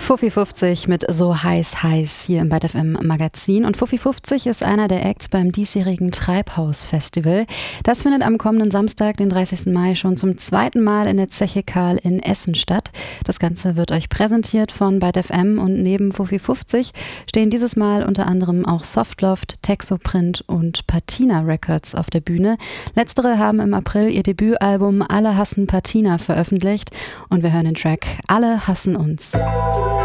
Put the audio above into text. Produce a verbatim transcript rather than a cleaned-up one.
Fuffi fünfzig mit So heiß heiß hier im Byte F M Magazin. Und Fuffi fünfzig ist einer der Acts beim diesjährigen Treibhaus-Festival. Das findet am kommenden Samstag, den dreißigsten Mai, schon zum zweiten Mal in der Zeche Karl in Essen statt. Das Ganze wird euch präsentiert von Byte F M und neben Fuffi fünfzig stehen dieses Mal unter anderem auch Softloft, Texoprint und Patina Records auf der Bühne. Letztere haben im April ihr Debütalbum Alle hassen Patina veröffentlicht und wir hören den Track Alle hassen uns.